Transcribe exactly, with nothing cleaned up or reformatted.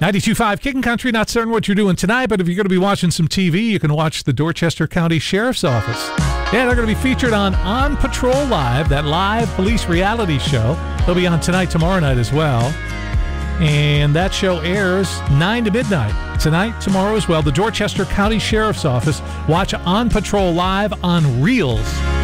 ninety-two point five Kicking Country, not certain what you're doing tonight, but if you're going to be watching some T V, you can watch the Dorchester County Sheriff's Office. Yeah, they're going to be featured on On Patrol Live, that live police reality show. They'll be on tonight, tomorrow night as well. And that show airs nine to midnight. Tonight, tomorrow as well, the Dorchester County Sheriff's Office. Watch On Patrol Live on Reels.